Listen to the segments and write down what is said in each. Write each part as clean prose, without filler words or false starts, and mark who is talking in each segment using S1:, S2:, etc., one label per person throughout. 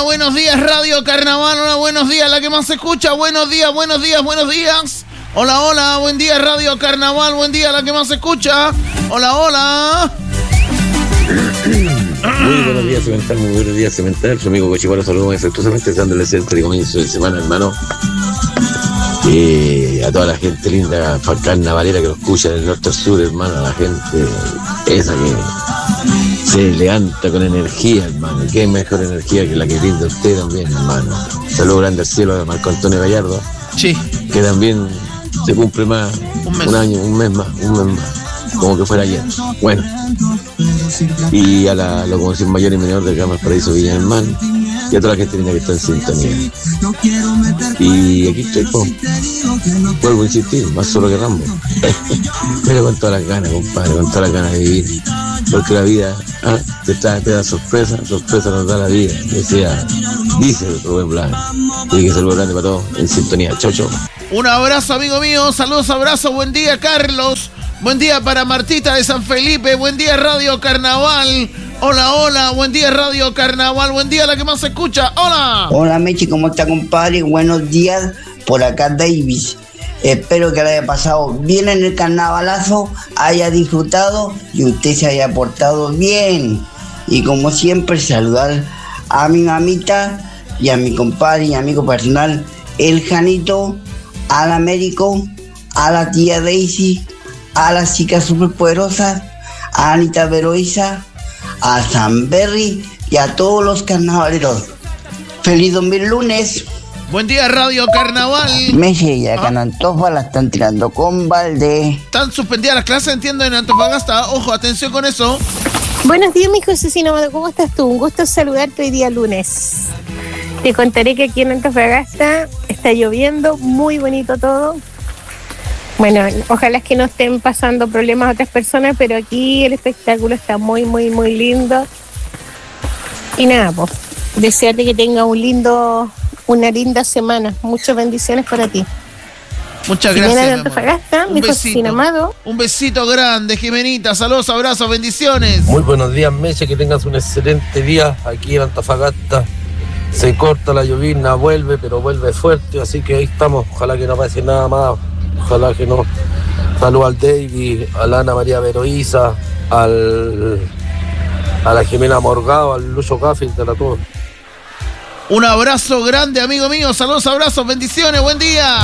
S1: buenos días, Radio Carnaval. Hola, buenos días, la que más se escucha. Buenos días, buenos días, buenos días. Hola, hola, buen día, Radio Carnaval. Buen día, la que más se escucha. Hola, hola.
S2: Muy buenos días, Cemental, muy buenos días, Cemental. Su amigo Cochiparo, saludos muy afectuosamente, dándole el comienzo de semana, hermano. A toda la gente linda, carnavalera que lo escucha del norte al sur, hermano, a la gente esa que se levanta con energía, hermano. Qué mejor energía que la que brinda usted también, hermano. Saludos grande al cielo de Marco Antonio Gallardo.
S1: Sí.
S2: Que también se cumple más, un año, un mes más, como que fuera ayer. Bueno. Y a la locomoción mayor y menor de Camas Paraíso Viña del Mar, y a toda la gente linda que está en sintonía. Y aquí estoy, vuelvo a insistir, más solo que Rambo. Pero con todas las ganas, compadre, con todas las ganas de vivir. Porque la vida te da sorpresa nos da la vida. Dice Rubén Blanco. Y que saludo grande para todos en sintonía. Chau, chau.
S1: Un abrazo, amigo mío. Saludos, abrazo. Buen día, Carlos. Buen día para Martita de San Felipe. Buen día, Radio Carnaval. Hola, hola. Buen día, Radio Carnaval. Buen día, la que más se escucha. Hola.
S3: Hola, Mechi. ¿Cómo está, compadre? Buenos días. Por acá, Davis. Espero que le haya pasado bien en el carnavalazo, haya disfrutado y usted se haya portado bien. Y como siempre, saludar a mi mamita y a mi compadre y amigo personal, el Janito, al Américo, a la tía Daisy, a las chicas superpoderosas, a Anita Veroiza, a San Berry y a todos los carnavaleros. ¡Feliz 2000 lunes!
S1: Buen día, Radio Carnaval.
S3: Messi, y acá en Antofa la están tirando con balde.
S1: Están suspendidas las clases, entiendo, en Antofagasta. Ojo, atención con eso.
S4: Buenos días, mi José Amado. ¿Cómo estás tú? Un gusto saludarte hoy día lunes. Te contaré que aquí en Antofagasta está lloviendo, muy bonito todo. Bueno, ojalá es que no estén pasando problemas a otras personas, pero aquí el espectáculo está muy, muy, muy lindo. Y nada, pues, desearte que tenga una linda semana. Muchas bendiciones para ti.
S1: Muchas gracias.
S4: Jimena de Antofagasta, mi José Amado.
S1: Un besito grande, Jimenita. Saludos, abrazos, bendiciones.
S5: Muy buenos días, Meche. Que tengas un excelente día aquí en Antofagasta. Se corta la llovizna, vuelve, pero vuelve fuerte. Así que ahí estamos. Ojalá que no pase nada más. Ojalá que no. Saludos al David, a la Ana María Veroiza, a la Jimena Morgado, al Lucho Cafil, de la todo.
S1: Un abrazo grande, amigo mío. Saludos, abrazos, bendiciones. Buen día.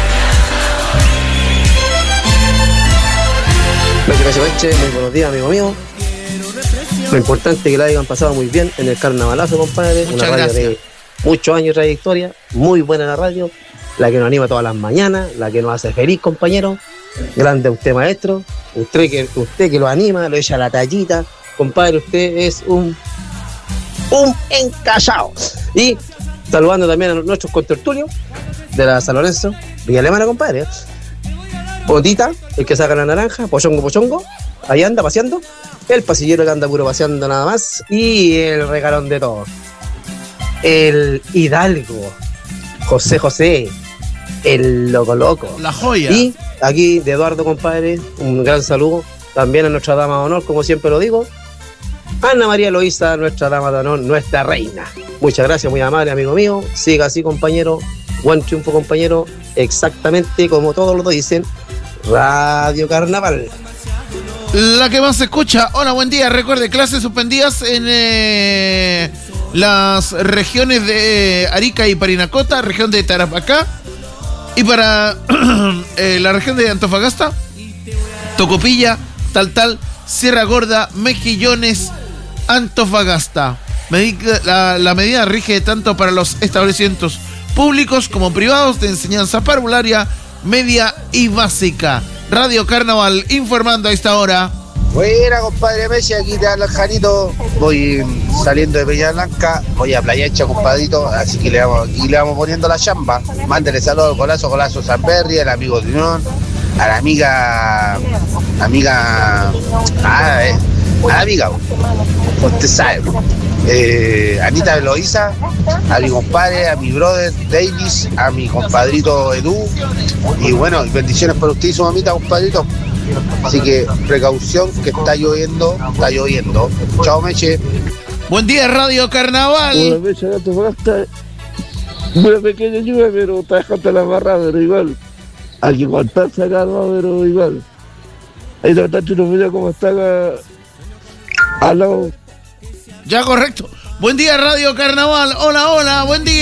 S6: Muy buenos días, amigo mío. Lo importante es que la hayan pasado muy bien en el carnavalazo, compadre.
S1: Muchas
S6: una radio
S1: gracias.
S6: de muchos años de trayectoria, muy buena la radio, la que nos anima todas las mañanas, la que nos hace feliz, compañero. Grande usted, maestro. Usted que lo anima, lo echa la tallita. Compadre, usted es un encallado. Y saludando también a nuestros contertulios de la San Lorenzo, Villa Alemana, compadre. Botita, el que saca la naranja, Pochongo, ahí anda paseando. El pasillero que anda puro paseando nada más. Y el regalón de todos, el Hidalgo, José, el loco.
S1: La joya.
S6: Y aquí de Eduardo, compadre, un gran saludo también a nuestra dama de honor, como siempre lo digo, Ana María Loíza, nuestra dama de honor, nuestra reina. Muchas gracias, muy amable, amigo mío. Siga así, compañero. Buen triunfo, compañero. Exactamente como todos lo dicen, Radio Carnaval.
S1: La que más se escucha. Hola, buen día. Recuerde, clases suspendidas en las regiones de Arica y Parinacota, región de Tarapacá. Y para la región de Antofagasta, Tocopilla, Taltal, Sierra Gorda, Mejillones, Antofagasta. La medida rige tanto para los establecimientos públicos como privados de enseñanza parvularia, media y básica. Radio Carnaval informando a esta hora.
S7: Buena, compadre Messi, aquí te habla el Janito. Voy saliendo de Peña Blanca, voy a Playa Ancha, compadrito, así que le vamos poniendo la chamba. Mándele saludos al Golazo Sanberry, al amigo Tinón, a la amiga, usted sabe, Anita Veloiza, a mi compadre, a mi brother Davis, a mi compadrito Edu, y bueno, bendiciones para usted y su mamita, compadrito. Así que precaución, que está lloviendo. Chao, Meche.
S1: Buen día, Radio Carnaval.
S8: Una mecha de Antofagasta, una pequeña lluvia, pero está dejando la barra, pero igual. Hay que aguantarse acá, ¿no? Pero igual. Ahí te está Chulo Video como está acá. Al lado.
S1: Ya, correcto. Buen día, Radio Carnaval. Hola, hola, buen día.